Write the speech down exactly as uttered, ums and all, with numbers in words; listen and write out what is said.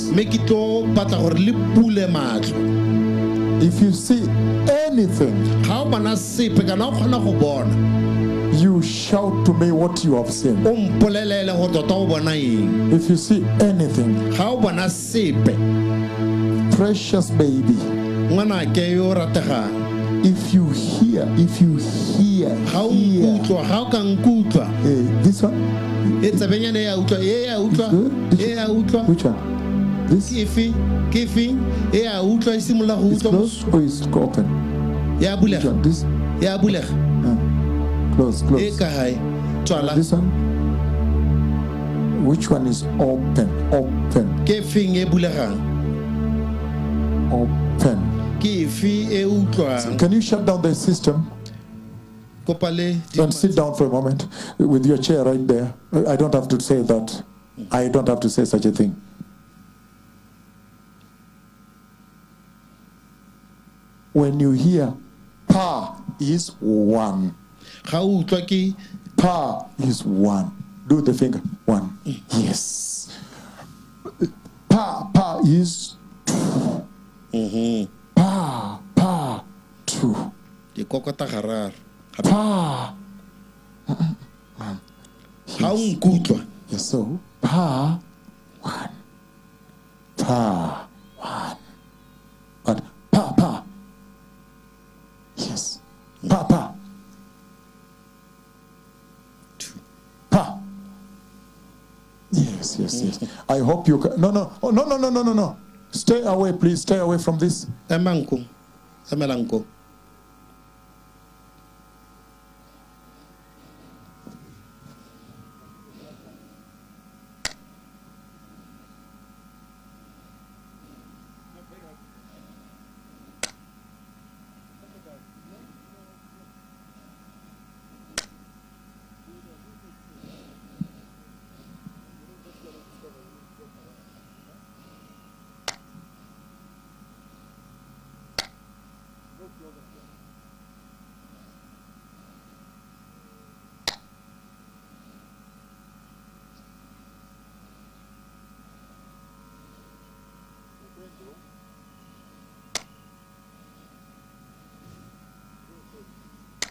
If you see anything, you shout to me what you have seen. If you see anything, precious baby, if you hear, if you hear, hear uh, this one, it's good. Which one? This? It's closed or it's open? Which one? This? Uh, close, close. This one? Which one is open? Open. Open. Can you shut down the system? And sit down for a moment with your chair right there. I don't have to say that. I don't have to say such a thing. When you hear pa is one. Pa is one. Do the finger. One. Yes. Pa, pa is two. Mm-hmm. Pa, pa, two. Pa. Yes, so pa, one. Pa, one. But pa, pa. Yes. Pa, pa. Two. Pa. Yes, yes, yes. I hope you can. No, no. Oh, no, no, no, no, no, no. Stay away, please. Stay away from this. Emanko. Emelanko.